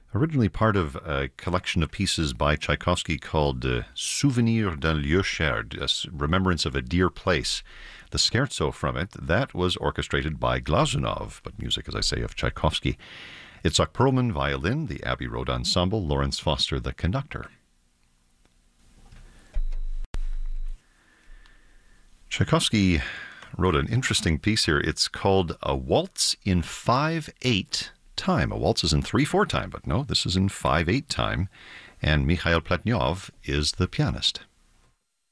Originally part of a collection of pieces by Tchaikovsky called Souvenir d'un lieu cher, Remembrance of a Dear Place. The scherzo from it, that was orchestrated by Glazunov, but music, as I say, of Tchaikovsky. Itzhak Perlman, violin, the Abbey Road Ensemble, Lawrence Foster, the conductor. Tchaikovsky wrote an interesting piece here. It's called A Waltz in 5/8 time. A waltz is in 3/4 time, but no, this is in 5/8 time. And Mikhail Pletnyov is the pianist.